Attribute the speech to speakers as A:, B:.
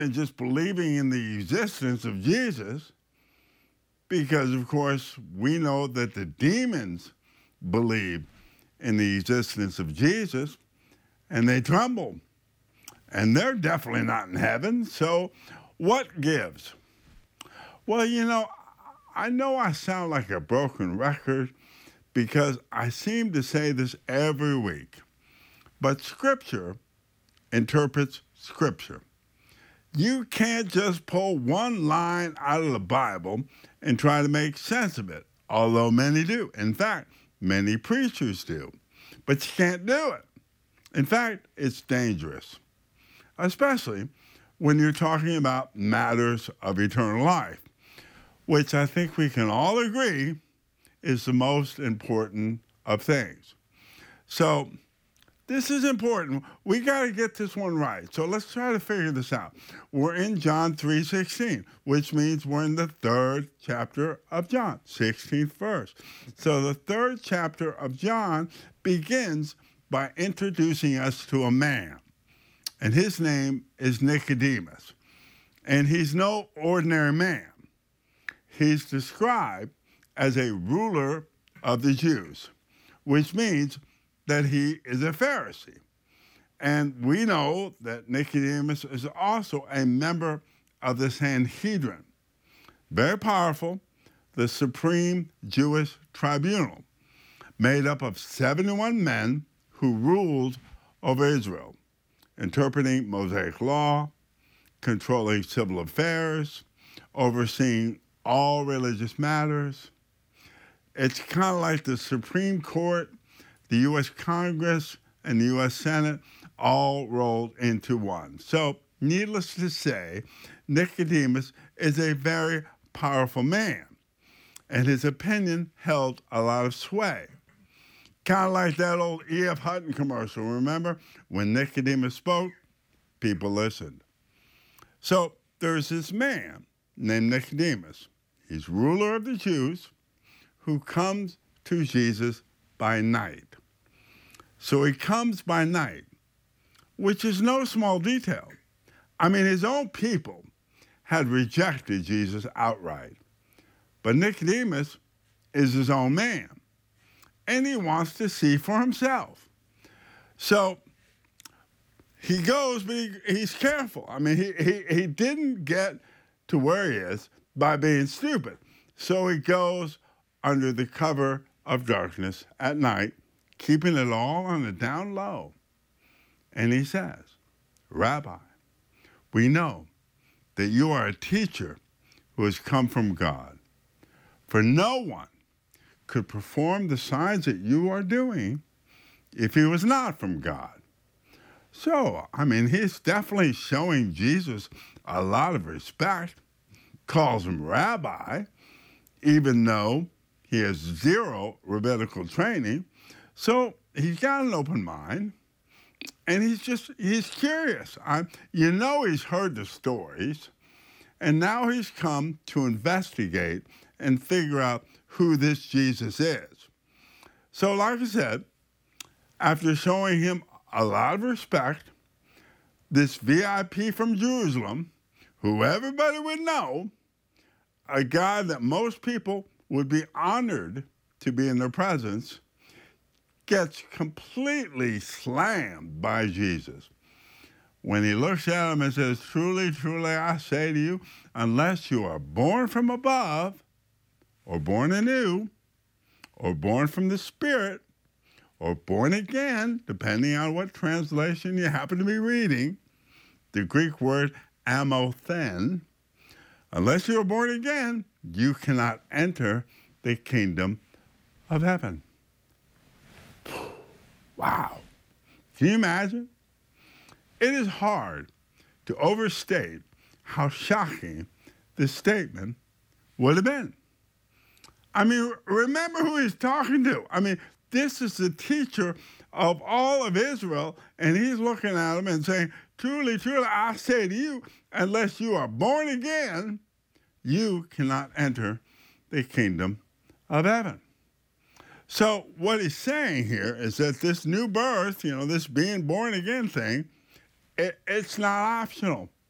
A: than just believing in the existence of Jesus, because, of course, we know that the demons believe in the existence of Jesus and they tremble. And they're definitely not in heaven. So what gives? Well, I know I sound like a broken record because I seem to say this every week. But Scripture interprets Scripture. You can't just pull one line out of the Bible and try to make sense of it, although many do. In fact, many preachers do. But you can't do it. In fact, it's dangerous, especially when you're talking about matters of eternal life, which I think we can all agree is the most important of things. So this is important. We got to get this one right. So let's try to figure this out. We're in John 3:16, which means we're in the third chapter of John, 16th verse. So the third chapter of John begins by introducing us to a man, and his name is Nicodemus. And he's no ordinary man. He's described as a ruler of the Jews, which means that he is a Pharisee. And we know that Nicodemus is also a member of the Sanhedrin. Very powerful, the supreme Jewish tribunal, made up of 71 men who ruled over Israel, interpreting Mosaic law, controlling civil affairs, overseeing all religious matters. It's kind of like the Supreme Court, the U.S. Congress, and the U.S. Senate all rolled into one. So, needless to say, Nicodemus is a very powerful man, and his opinion held a lot of sway. Kind of like that old E.F. Hutton commercial, remember? When Nicodemus spoke, people listened. So, there's this man named Nicodemus. He's ruler of the Jews who comes to Jesus by night. So he comes by night, which is no small detail. I mean, his own people had rejected Jesus outright. But Nicodemus is his own man, and he wants to see for himself. So he goes, but he's careful. I mean, he didn't get to where he is by being stupid. So he goes under the cover of darkness at night, keeping it all on the down low. And he says, Rabbi, we know that you are a teacher who has come from God. For no one could perform the signs that you are doing if he was not from God. So, I mean, he's definitely showing Jesus a lot of respect, calls him rabbi, even though he has zero rabbinical training. So he's got an open mind, and he's curious. He's heard the stories, and now he's come to investigate and figure out who this Jesus is. So like I said, after showing him a lot of respect, this VIP from Jerusalem, who everybody would know, a guy that most people would be honored to be in their presence, gets completely slammed by Jesus when he looks at him and says, truly, truly, I say to you, unless you are born from above, or born anew, or born from the Spirit, or born again, depending on what translation you happen to be reading, the Greek word amothen, unless you are born again, you cannot enter the kingdom of heaven. Wow. Can you imagine? It is hard to overstate how shocking this statement would have been. I mean, remember who he's talking to. I mean, this is the teacher of all of Israel, and he's looking at him and saying, truly, truly, I say to you, unless you are born again, you cannot enter the kingdom of heaven. So what he's saying here is that this new birth, this being born again thing, it's not optional.